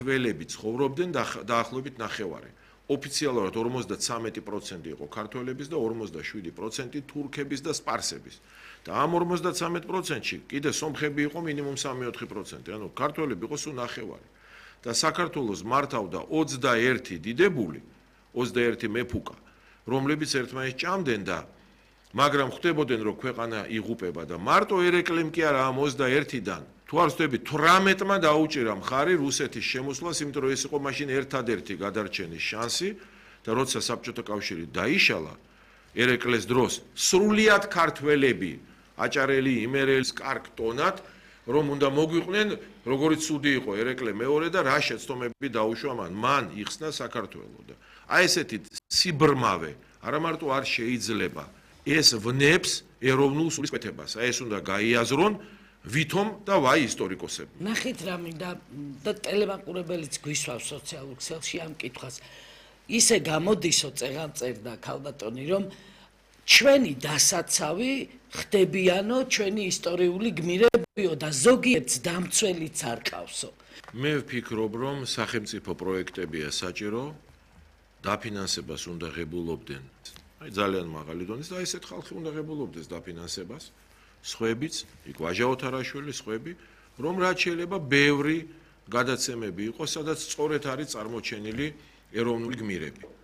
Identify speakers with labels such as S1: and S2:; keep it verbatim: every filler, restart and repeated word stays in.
S1: ველები ცხოვრობდნენ დაახლოებით ნახევარი. ოფიციალურად ორმოცდათვრამეტი პროცენტი იყო ქართველების და ორმოცდაშვიდი პროცენტი თურქების და სპარსების. და ამ ორმოცდათვრამეტ პროცენტში კიდე სომხები იყო მინიმუმ სამი-ოთხი პროცენტი, ანუ ქართველები იყო სულ ნახევარი. და საქართველოს მართავდა ოცდაერთი დიდებული, ოცდაერთი მეფუკა, რომლებიც ერთმანეთს ჭამდნენ და მაგრამ ხვდებოდნენ რომ ქვეყანა იღუპება და მარტო ერეკლემ კი არა ამ ოცდაერთიდან თუ არ ვთქვი თვრამეტმა დაუჭირა მხარი რუსეთის შემოსვლას, იმიტომ რომ ეს იყო მაშინ ერთადერთი გადარჩენის შანსი და როცა საბჭოთა კავშირი დაიშალა ერეკლეს დროს სრულიად ქართველები აჭარელი იმერელის კარგ ტონად რომ უნდა მოგვიყვნენ როგორიც ცუდი იყო ერეკლე მეორე და რა შეცდომები დაუშვა მან მან იხსნა საქართველო და აი ესეთი სიბრმავე არა მარტო არ შეიძლება ეს ვნებს ეროვნულ სულისკვეთებას აი ეს უნდა გაიაზრონ ვითომ და ვაი ისტორიკოსები.
S2: ნახეთ რა მინდა და ტელემაყურებელიც გვისვავს სოციალურ ქსელში ამ კითხვას. ისე გამოდისო წეღანწერდა ქალბატონი რომ ჩვენი დასაცავი ხდებიანო ჩვენი ისტორიული გმირებიო და ზოგიერთს დამცველიც არ ყავსო.
S1: მე ვფიქრობ რომ სახელმწიფო პროექტებია საჭირო დაფინანსებას უნდა ღებულობდნენ. აი ძალიან მაღალი დონის და ესეთ ხალხი უნდა ღებულობდეს დაფინანსებას. სხვებიც, იქ ვაჟა ოთარაშვილი, სხვები, რომ რაც შეიძლება ბევრი გადაცემები იყოს, სადაც სწორედ არის წარმოჩენილი ეროვნული გმირები.